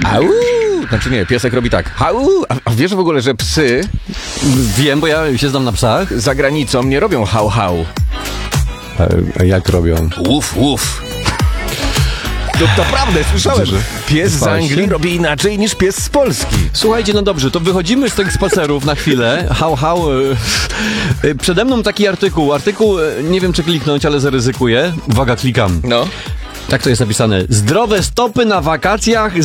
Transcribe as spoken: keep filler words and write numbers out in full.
Au! Znaczy nie, piesek robi tak. Hau! A, a wiesz w ogóle, że psy Wiem, bo ja się znam na psach. za granicą nie robią hał hał. A, a jak robią? Uf, uf. To naprawdę, słyszałem. Że- Pies z Spałeś Anglii się? robi inaczej niż pies z Polski. Słuchajcie, no dobrze, to wychodzimy z tych spacerów na chwilę. Hał, hał. y, y, Przede mną taki artykuł. Artykuł, y, nie wiem czy kliknąć, ale zaryzykuję. Uwaga, klikam. No. Tak to jest napisane. Zdrowe stopy na wakacjach